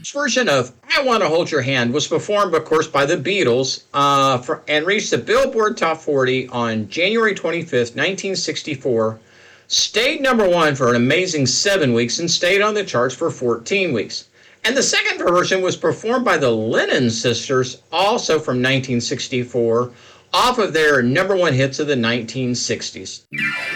version of I Want to Hold Your Hand was performed, of course, by the Beatles and reached the Billboard Top 40 on January 25th, 1964. Stayed number one for an amazing 7 weeks and stayed on the charts for 14 weeks. And the second version was performed by the Lennon Sisters, also from 1964, off of their number one hits of the 1960s.